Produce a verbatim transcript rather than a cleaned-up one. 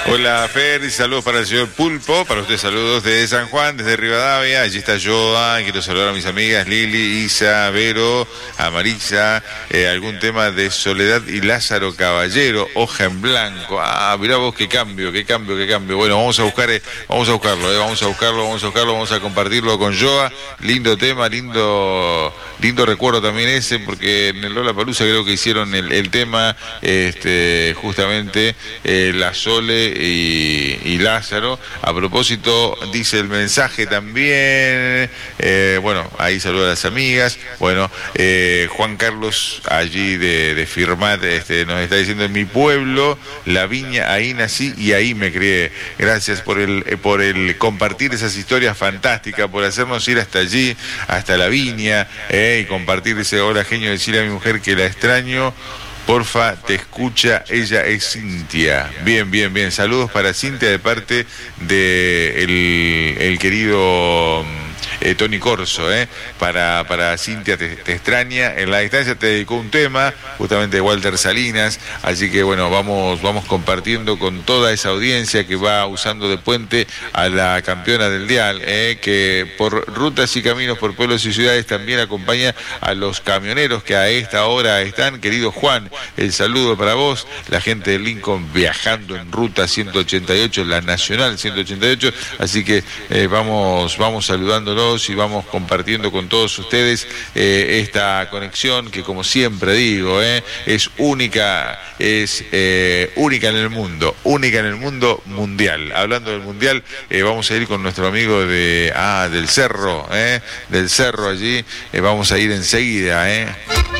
Hola Fer, saludos para el señor Pulpo, para usted saludos desde San Juan, desde Rivadavia, allí está Joa, quiero saludar a mis amigas Lili, Isa, Vero, a Marisa, eh, algún tema de Soledad y Lázaro Caballero, Hoja en Blanco, ah, mirá vos qué cambio, qué cambio, qué cambio, bueno, vamos a buscar, eh, vamos a buscarlo, eh, vamos a buscarlo, vamos a buscarlo, vamos a compartirlo con Joa, lindo tema, lindo, lindo recuerdo también ese, porque en el Lollapalooza creo que hicieron el, el tema, este, justamente, eh, la Sole Y, y Lázaro. A propósito, dice el mensaje también, eh, bueno, ahí saluda a las amigas, bueno, eh, Juan Carlos allí de, de Firmat, este, nos está diciendo: en mi pueblo, La Viña, ahí nací y ahí me crié. Gracias por el, por el compartir esas historias fantásticas, por hacernos ir hasta allí, hasta La Viña, eh, y compartir ese hola genio, decirle a mi mujer que la extraño. Porfa, te escucha, ella es Cintia. Bien, bien, bien. Saludos para Cintia de parte de el, el querido eh, Tony Corso, eh. Para, para Cintia te, te extraña. En la distancia te dedicó un tema, justamente de Walter Salinas. Así que bueno, vamos, vamos compartiendo con toda esa audiencia que va usando de puente a la campeona del dial, eh, que por rutas y caminos, por pueblos y ciudades, también acompaña a los camioneros que a esta hora están. Querido Juan, el saludo para vos, la gente de Lincoln viajando en ruta ciento ochenta y ocho, la nacional ciento ochenta y ocho, así que eh, vamos, vamos saludándolos y vamos compartiendo con todos ustedes eh, esta conexión que, como siempre digo, eh, es única, es eh, única en el mundo, única en el mundo mundial. Hablando del mundial, eh, vamos a ir con nuestro amigo de ah, del Cerro, eh, del Cerro allí, eh, vamos a ir enseguida, eh.